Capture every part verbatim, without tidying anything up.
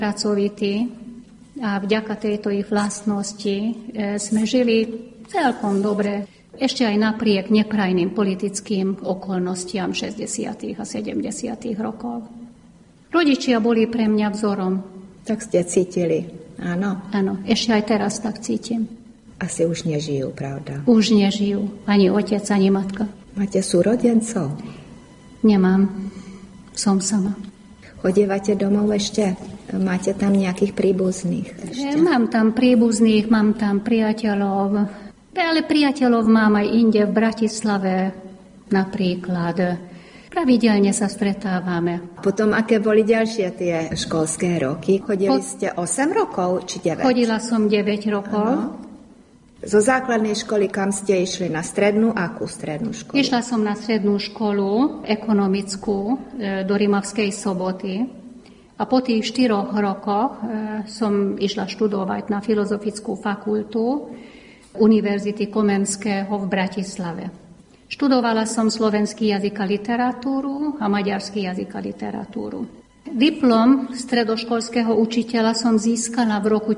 pracovití a vďaka tejto ich vlastnosti sme žili celkom dobre, ešte aj napriek neprajným politickým okolnostiam šesťdesiatych a sedemdesiatych rokov. Rodičia boli pre mňa vzorom. Tak ste cítili, áno? Áno, ešte aj teraz tak cítim. Asi už nežijú, pravda? Už nežijú, ani otec, ani matka. Máte súrodencov? Nemám, som sama. Chodívate domov ešte? Máte tam nejakých príbuzných ešte? Mám tam príbuzných, mám tam priateľov, ale priateľov mám aj inde v Bratislave napríklad. Pravidelne sa stretávame. Potom, aké boli ďalšie tie školské roky? Chodili po... ste osem rokov, či deväť? Chodila som deväť rokov. Ano. Zo základnej školy, kam ste išli? Na strednú? Akú strednú školu? Išla som na strednú školu ekonomickú do Rimavskej Soboty. A po tých štyroch rokoch som išla študovať na Filozofickú fakultu Univerzity Komenského v Bratislave. Študovala som slovenský jazyk a literatúru a maďarský jazyk a literatúru. Diplom stredoškolského učiteľa som získala v roku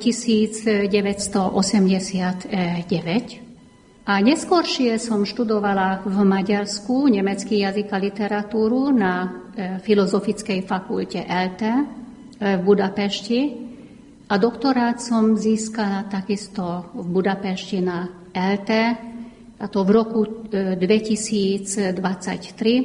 devätnásťstoosemdesiatdeväť a neskôršie som študovala v Maďarsku nemecký jazyk a literatúru na Filozofickej fakulte el té v Budapešti a doktorát som získala takisto v Budapešti na el té, a to v roku dvetisícdvadsaťtri.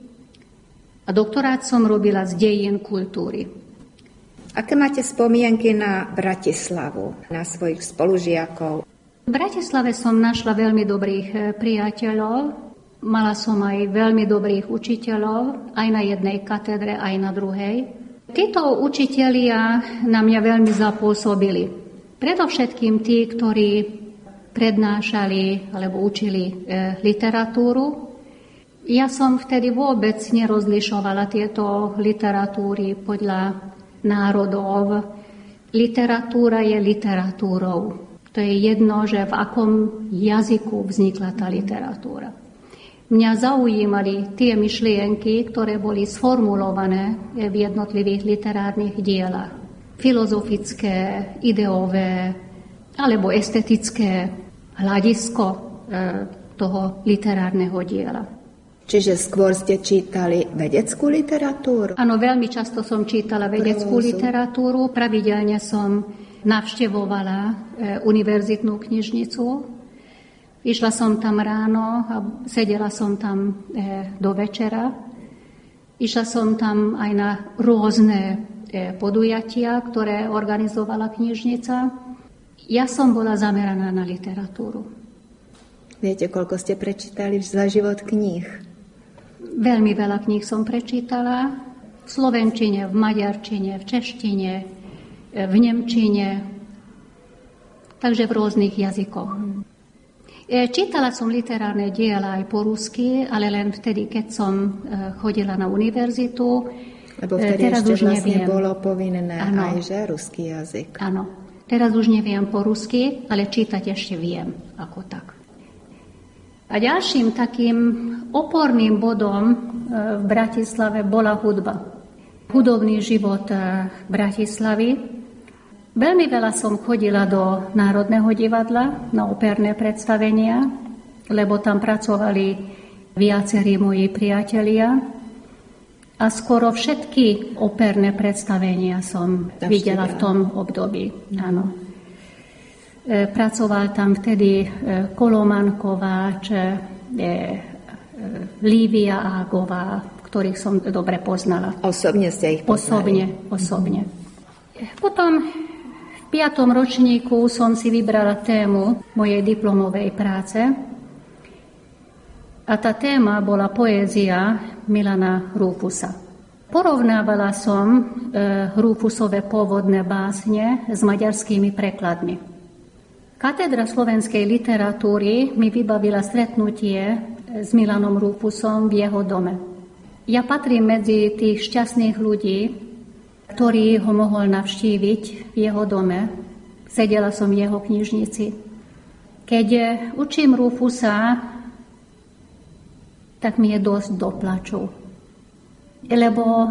A doktorát som robila z dejín kultúry. Aké máte spomienky na Bratislavu, na svojich spolužiakov? V Bratislave som našla veľmi dobrých priateľov. Mala som aj veľmi dobrých učiteľov, aj na jednej katedre, aj na druhej. Títo učitelia na mňa veľmi zapôsobili. Predovšetkým tí, ktorí prednášali alebo učili e, literatúru. Ja som vtedy vôbec nerozlišovala tieto literatúry podľa národov. Literatúra je literatúrou. To je jedno, že v akom jazyku vznikla tá literatúra. Mňa zaujímali tie myšlienky, ktoré boli sformulované v jednotlivých literárnych dielach. Filozofické, ideové alebo estetické hľadisko toho literárneho diela. Čiže skôr ste čítali vedeckú literatúru? Áno, veľmi často som čítala vedeckú Prózu. literatúru. Pravidelne som navštevovala univerzitnú knižnicu. Išla som tam ráno a sedela som tam do večera. Išla som tam aj na rôzne podujatia, ktoré organizovala knižnica. Ja som bola zameraná na literatúru. Viete, koľko ste prečítali za život kníh? Veľmi veľa kníh som prečítala. V slovenčine, v maďarčine, v češtine, v nemčine. Takže v rôznych jazykoch. Čítala som literárne diela aj po rusky, ale len vtedy, keď som chodila na univerzitu. Lebo vtedy teraz ešte už vlastne neviem. Bolo povinné ano. Aj, že ruský jazyk. Áno. Teraz už neviem po rusky, ale čítať ešte viem, ako tak. A ďalším takým oporným bodom v Bratislave bola hudba. Hudobný život Bratislavy. Veľmi veľa som chodila do Národného divadla na operné predstavenia, lebo tam pracovali viacerí moji priatelia. A skoro všetky operné predstavenia som Navštívila. videla v tom období. Áno. E, pracoval tam vtedy Koloman Kováč, e, e, Lívia Ágová, ktorých som dobre poznala. Osobne ste ich poznali? Osobne, osobne. Mm-hmm. Potom v piatom ročníku som si vybrala tému mojej diplomovej práce. A tá téma bola poézia Milana Rufusa. Porovnávala som e, Rufusove pôvodné básne s maďarskými prekladmi. Katedra slovenskej literatúry mi vybavila stretnutie s Milanom Rufusom v jeho dome. Ja patrím medzi tých šťastných ľudí, ktorí ho mohol navštíviť v jeho dome. Sedela som v jeho knižnici. Keď učím Rufusa, tak mi je dosť do plaču. Lebo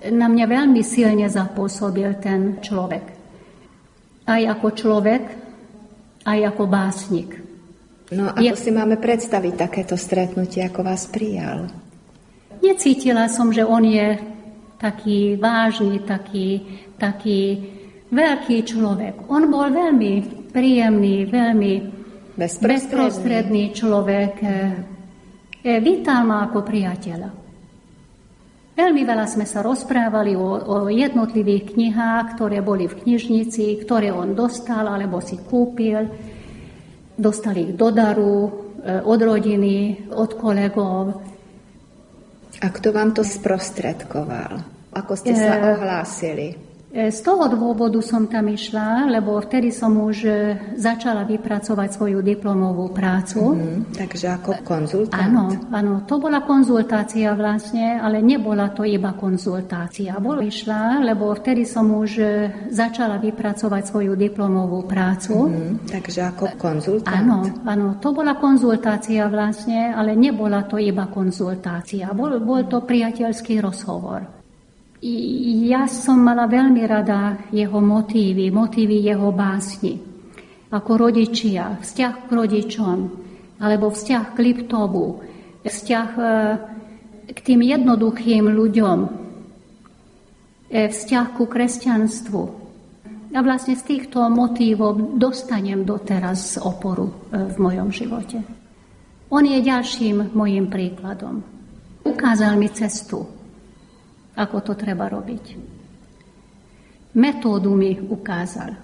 Na mňa veľmi silne zapôsobil ten človek. Aj ako človek, aj ako básnik. No ako Je... si máme predstaviť takéto stretnutie, ako vás prijal? Necítila som, že on je taký vážny, taký, taký veľký človek. On bol veľmi príjemný, veľmi bezprostredný, bezprostredný človek. Vítal ma ako priateľa. Veľmi veľa sme sa rozprávali o, o jednotlivých knihách, ktoré boli v knižnici, ktoré on dostal alebo si kúpil. Dostal ich do daru, od rodiny, od kolegov. A kto vám to sprostredkoval? Ako ste sa ohlásili? Z toho dôvodu som tam išla, lebo vtedy som už začala vypracovať svoju diplomovú prácu. Mm, takže ako konzultant? Áno, áno, to bola konzultácia vlastne, ale nebola to iba konzultácia. Bola išla, lebo vtedy som už začala vypracovať svoju diplomovú prácu. Mm, takže ako konzultant? Áno, áno, to bola konzultácia vlastne, ale nebola to iba konzultácia. Bol, bol to priateľský rozhovor. Ja som mala veľmi rada jeho motívy, motívy jeho básni. Ako rodičia, vzťah k rodičom, alebo vzťah k Liptovu, vzťah k tým jednoduchým ľuďom, vzťah ku kresťanstvu. A vlastne z týchto motívov dostanem doteraz oporu v mojom živote. On je ďalším mojím príkladom. Ukázal mi cestu, ako to treba robiť. Metódu mi ukázal.